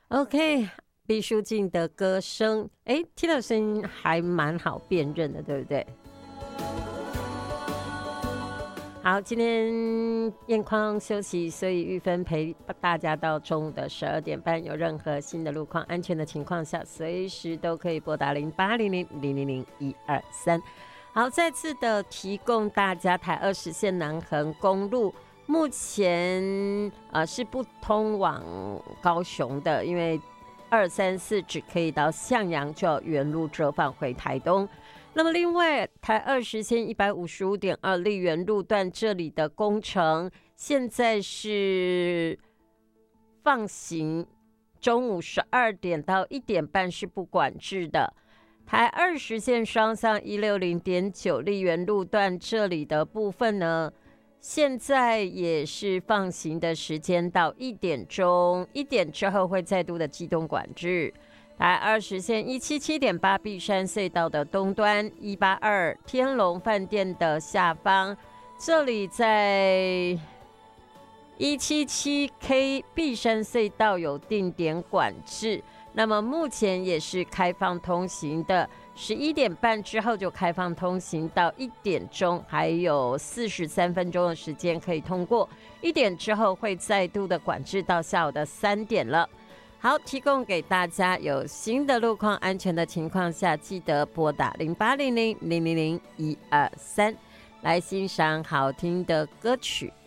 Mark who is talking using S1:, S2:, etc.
S1: OK， 毕书尽的歌声，听到声音还蛮好辨认的，对不对？好，今天燕匡休息，所以玉芬陪大家到中午的12点半。有任何新的路况、安全的情况下，随时都可以拨打0800000123。好，再次的提供大家台20线南横公路。目前是不通往高雄的，因为234只可以到向阳，就要原路折返回台东。那么另外台20线155.2立园路段这里的工程，现在是放行，中午12点到1点半是不管制的。台20线双向160.9立园路段这里的部分呢，现在也是放行的时间到1点钟，1点之后会再度的机动管制。台20线177.8碧山隧道的东端，182天龙饭店的下方，这里在177K 碧山隧道有定点管制。那么目前也是开放通行的，11点半之后就开放通行到1点钟，还有43分钟的时间可以通过。1点之后会再度的管制到下午的3点了。好，提供给大家，有新的路况安全的情况下，记得拨打0800000123来欣赏好听的歌曲。